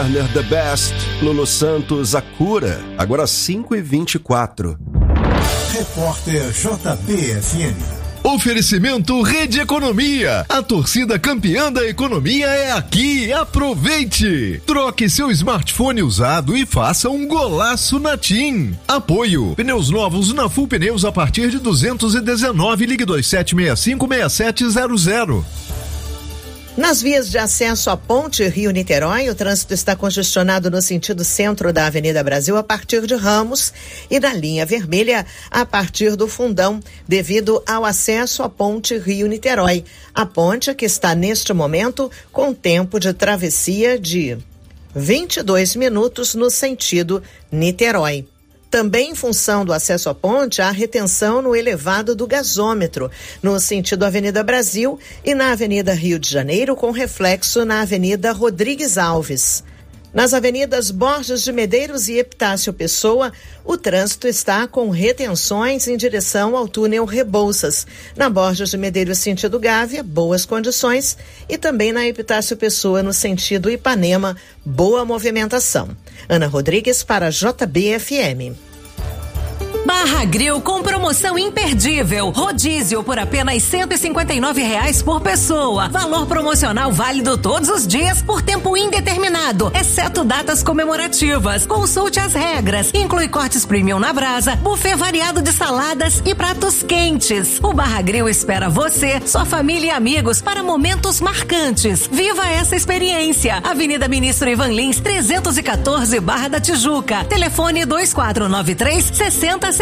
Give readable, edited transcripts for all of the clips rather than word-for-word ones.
The Best, Lulu Santos, A Cura, agora 5h24. Repórter JBFM. Oferecimento Rede Economia. A torcida campeã da economia é aqui. Aproveite! Troque seu smartphone usado e faça um golaço na TIM. Apoio. Pneus novos na Full Pneus a partir de 219. Ligue 2765-6700. Nas vias de acesso à Ponte Rio-Niterói, o trânsito está congestionado no sentido centro da Avenida Brasil a partir de Ramos e na linha vermelha a partir do Fundão, devido ao acesso à Ponte Rio-Niterói. A ponte que está neste momento com tempo de travessia de 22 minutos no sentido Niterói. Também em função do acesso à ponte, há retenção no elevado do gasômetro, no sentido Avenida Brasil e na Avenida Rio de Janeiro, com reflexo na Avenida Rodrigues Alves. Nas avenidas Borges de Medeiros e Epitácio Pessoa, o trânsito está com retenções em direção ao túnel Rebouças. Na Borges de Medeiros, sentido Gávea, boas condições, e também na Epitácio Pessoa, no sentido Ipanema, boa movimentação. Ana Rodrigues para JBFM. Barra Grill com promoção imperdível. Rodízio por apenas R$159 por pessoa. Valor promocional válido todos os dias por tempo indeterminado, exceto datas comemorativas. Consulte as regras. Inclui cortes premium na brasa, buffet variado de saladas e pratos quentes. O Barra Grill espera você, sua família e amigos para momentos marcantes. Viva essa experiência. Avenida Ministro Ivan Lins, 314, Barra da Tijuca. Telefone 2493-6060.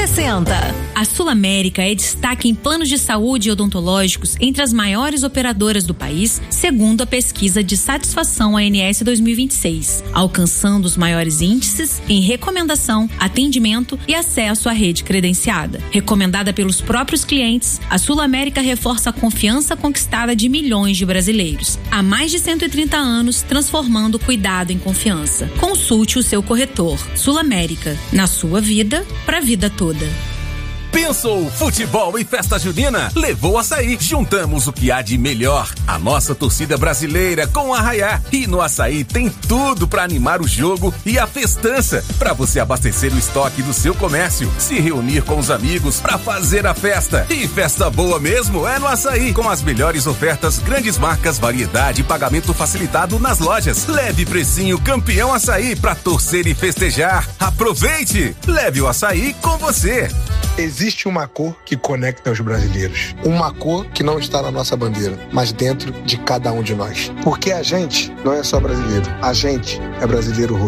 A Sul América é destaque em planos de saúde e odontológicos entre as maiores operadoras do país, segundo a pesquisa de satisfação ANS 2026, alcançando os maiores índices em recomendação, atendimento e acesso à rede credenciada. Recomendada pelos próprios clientes, a Sul América reforça a confiança conquistada de milhões de brasileiros. Há mais de 130 anos, transformando o cuidado em confiança. Consulte o seu corretor. Sul América, na sua vida, pra vida toda. Pensou futebol e festa junina? Levou Açaí. Juntamos o que há de melhor. A nossa torcida brasileira com a Arraiá. E no Açaí tem tudo para animar o jogo e a festança. Para você abastecer o estoque do seu comércio. Se reunir com os amigos para fazer a festa. E festa boa mesmo é no Açaí. Com as melhores ofertas, grandes marcas, variedade e pagamento facilitado nas lojas. Leve precinho campeão Açaí para torcer e festejar. Aproveite! Leve o Açaí com você. Existe uma cor que conecta os brasileiros. Uma cor que não está na nossa bandeira, mas dentro de cada um de nós. Porque a gente não é só brasileiro. A gente é brasileiro